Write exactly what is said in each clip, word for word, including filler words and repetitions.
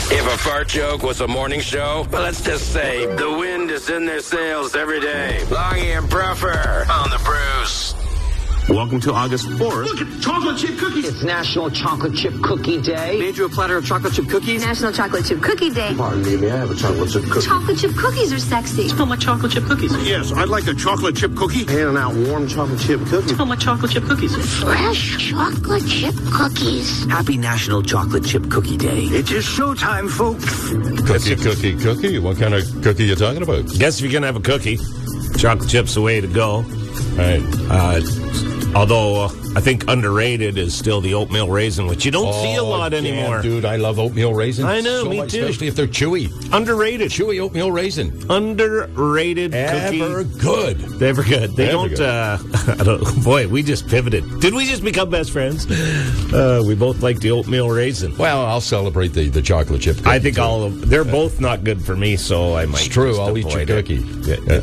If a fart joke was a morning show, well, let's just say the wind is in their sails every day. Longy and Bruffer on the Bruce. Welcome to August fourth. Look at chocolate chip cookies. It's National Chocolate Chip Cookie Day. Made you a platter of chocolate chip cookies. National Chocolate Chip Cookie Day. Pardon me, may I have a chocolate chip cookie? Chocolate chip cookies are sexy. Smell my chocolate chip cookies. Yes, I'd like a chocolate chip cookie. Handing out warm chocolate chip cookies. Smell my chocolate chip cookies. Fresh chocolate chip cookies. Happy National Chocolate Chip Cookie Day. It is showtime, folks. Cookie, cookie, cookie. What kind of cookie are you talking about? Guess if you're going to have a cookie, chocolate chip's the way to go. All right. Uh, although uh, I think underrated is still the oatmeal raisin, which you don't oh, see a lot damn, anymore. Dude, I love oatmeal raisins. I know, so me much, too. Especially if they're chewy. Underrated. Chewy oatmeal raisin. Underrated Ever cookie. good. Ever good. They Ever don't, good. uh, I don't, boy, we just pivoted. Did we just become best friends? Uh, we both like the oatmeal raisin. Well, I'll celebrate the, the chocolate chip cookie. I think too. all of, they're both not good for me, so I might It's true. just I'll eat your avoid it. cookie.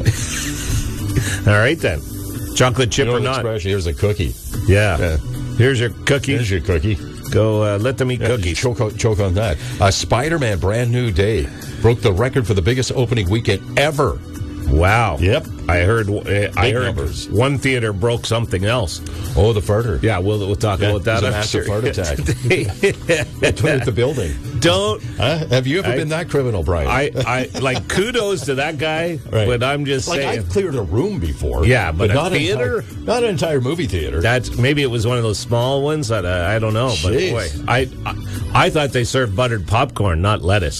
All right, then. Chocolate chip You know or the not. expression, here's a cookie. Yeah. Yeah. Here's your cookie. Here's your cookie. Go uh, let them eat Yeah, cookies. choke, on, choke on that. Uh, Spider-Man Brand New Day broke the record for the biggest opening weekend ever. Wow. Yep. I heard. Uh, I heard numbers. one theater broke something else. Oh, the farter. Yeah, we'll we'll talk Yeah, about that. it was a I'm massive sure. fart attack. At the building. Don't. Huh? Have you ever I- been that criminal, Brian? I, I like kudos to that guy, Right. but I'm just like saying I've cleared a room before. Yeah, but a not an theater? entire, not an entire movie theater. that's maybe it was one of those small ones that uh, I don't know, but Jeez. boy, I, I I thought they served buttered popcorn, not lettuce.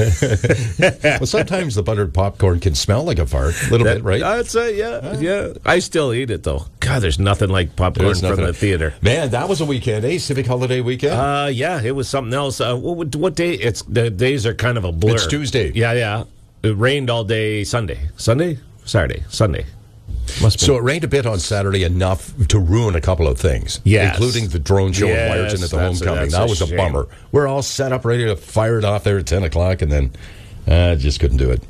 Well, sometimes the buttered popcorn can smell like a fart, a little That- bit, right? That's uh, yeah, yeah. I still eat it though. God, there's nothing like popcorn There's from nothing- the theater. Man, that was a weekend, eh? Civic holiday weekend. Uh, yeah, it was something else. Uh, what, what day? It's the days are kind of a blur. It's Tuesday. Yeah, yeah. It rained all day Sunday. Sunday? Saturday. Sunday. Must be. So it rained a bit on Saturday, enough to ruin a couple of things, Yes. including the drone show Yes, in Wyerton at the that's a- homecoming. that's That a was a shame. bummer. We're all set up, ready to fire it off there at ten o'clock, and then uh, just couldn't do it.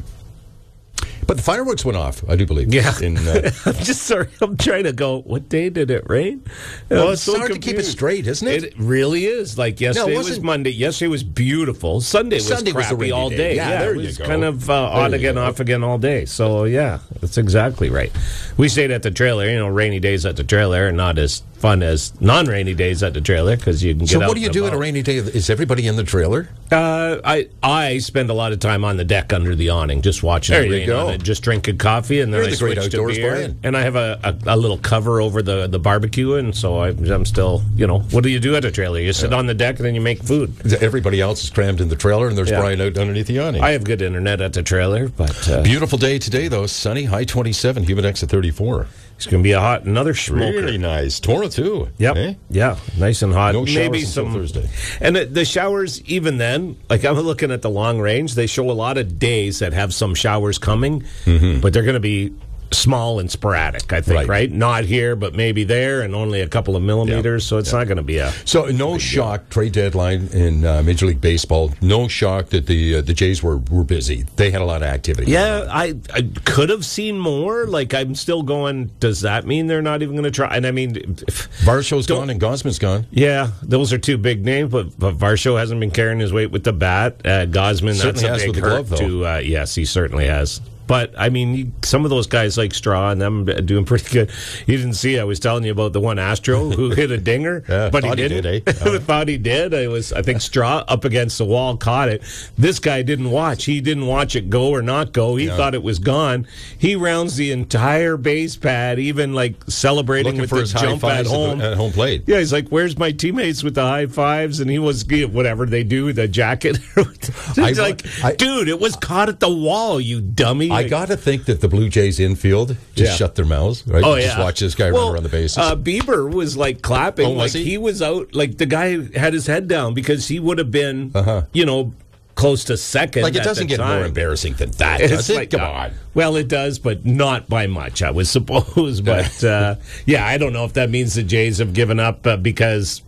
But the fireworks went off, I do believe. Yeah. In, uh, I'm just sorry. I'm trying to go, what day did it rain? well, I'm it's so hard to keep it confused. straight, isn't it? It really is. Like yesterday was wasn't- Monday. Yesterday was beautiful. Sunday was Sunday was the crappy rainy all day. day. Yeah, there it you was go. kind of uh, There on you again, go. off again all day. So yeah, that's exactly right. We stayed at the trailer. You know, rainy days at the trailer, and not as fun as non-rainy days at the trailer because you can get so out what do you and do on about. a rainy day? Is everybody in the trailer? Uh, I I spend a lot of time on the deck under the awning, just watching There the you rain go. on it, just drinking coffee, and then You're I the great switch to outdoors, beer, Brian. and I have a, a, a little cover over the, the barbecue, and so I, I'm still, you know, what do you do at a trailer? You sit on the deck and then you make food. Everybody else is crammed in the trailer, and there's Yeah. Brian out underneath the awning. I have good internet at the trailer, but uh, Beautiful day today, though. Sunny, high twenty-seven, Humidex at thirty-four. it's going to be a hot another smoker. Really nice. Toro, too. Yep. Eh? Yeah. Nice and hot. No showers Maybe until some Thursday. And the, the showers, even then, like I'm looking at the long range, they show a lot of days that have some showers coming, but they're going to be small and sporadic, I think, Right. right? Not here, but maybe there, and only a couple of millimeters, so it's not going to be a... So no shock, trade deadline in uh, Major League Baseball. No shock that the uh, the Jays were, were busy. They had a lot of activity. Yeah, I, I could have seen more. Like, I'm still going, does that mean they're not even going to try? And I mean... if- Varsho's Don't- gone and Gosman's gone. Yeah, those are two big names, but, but Varsho hasn't been carrying his weight with the bat. Uh, Gosman, that's Certainly a has big with the hurt glove, though. to. Uh, yes, he certainly has. But, I mean, you, some of those guys like Straw and them are doing pretty good. You didn't see, I was telling you about the one Astro who hit a dinger, Yeah, but he thought he didn't. did, eh? I thought he did. I was, I think Straw up against the wall caught it. This guy didn't watch. He didn't watch it go or not go. He Yeah. thought it was gone. He rounds the entire base pad, even like celebrating Looking with for the his high jump at fives at, home. the, at home plate. Yeah, he's like, "Where's my teammates with the high fives?" And he was whatever they do, the jacket. He's I- like, I- "Dude, it was caught at the wall, you dummy!" I got to think that the Blue Jays infield just Yeah. shut their mouths, right? Oh, Just yeah. watch this guy well, run around the bases. Uh, Bieber was like clapping, Oh, like was he? he? was out, like the guy had his head down because he would have been, Uh-huh. you know, close to second. like, it at doesn't the get time. more embarrassing than that, It's does it? like, Come uh, on. Well, it does, but not by much, I would suppose. But uh, yeah, I don't know if that means the Jays have given up uh, because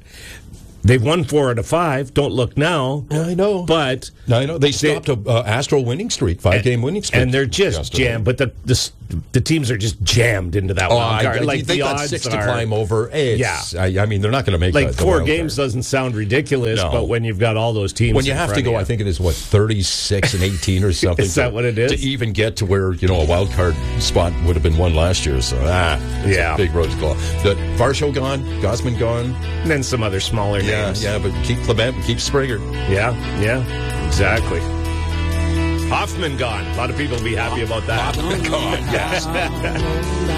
they've won four out of five. Don't look now. Yeah, I know. But No, I know they stopped a uh, Astro winning streak, five game winning streak, and they're just yesterday. jammed. But the, the the teams are just jammed into that Oh, wild I, card. I, Like they've the got odds six are, to climb over. It's, Yeah. I, I mean, they're not going to make like the, the four wild games card. doesn't sound ridiculous, No. but when you've got all those teams, When you in have to front go, of I you- think it is what thirty-six and eighteen or something. Is that to, what it is? To even get to where you know a wild card spot would have been won last year. So ah, it's Yeah. a big road to claw. The Varsho gone, Gosman gone. and then some other smaller Yeah, names. yeah, but keep Clement, keep Springer. yeah, yeah, exactly. Hoffman gone. A lot of people will be happy about that. Gone. Yes.